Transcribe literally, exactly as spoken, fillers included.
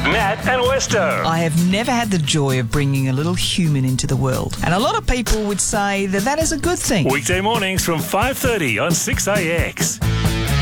Matt and Westo. I have never had the joy of bringing a little human into the world. And a lot of people would say that that is a good thing. Weekday mornings from five thirty on six A X.